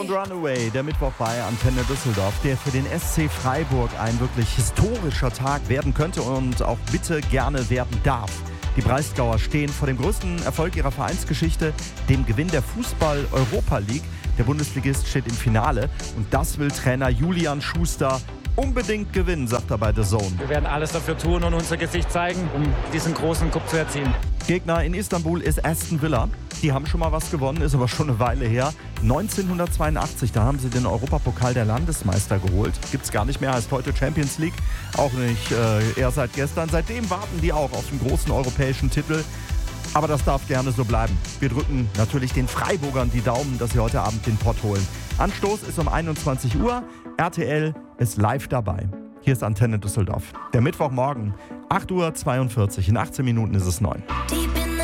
und Runaway, der Mittwoch bei Antenne Düsseldorf, der für den SC Freiburg ein wirklich historischer Tag werden könnte und auch bitte gerne werden darf. Die Breisgauer stehen vor dem größten Erfolg ihrer Vereinsgeschichte, dem Gewinn der Fußball-Europa League. Der Bundesligist steht im Finale und das will Trainer Julian Schuster unbedingt gewinnen, sagt er bei The Zone. Wir werden alles dafür tun und unser Gesicht zeigen, um diesen großen Cup zu erzielen. Gegner in Istanbul ist Aston Villa. Die haben schon mal was gewonnen, ist aber schon eine Weile her. 1982, da haben sie den Europapokal der Landesmeister geholt. Gibt's gar nicht mehr, heißt heute Champions League. Auch nicht eher seit gestern. Seitdem warten die auch auf den großen europäischen Titel. Aber das darf gerne so bleiben. Wir drücken natürlich den Freiburgern die Daumen, dass sie heute Abend den Pott holen. Anstoß ist um 21 Uhr. RTL ist live dabei. Hier ist Antenne Düsseldorf. Der Mittwochmorgen, 8:42 Uhr. In 18 Minuten ist es 9.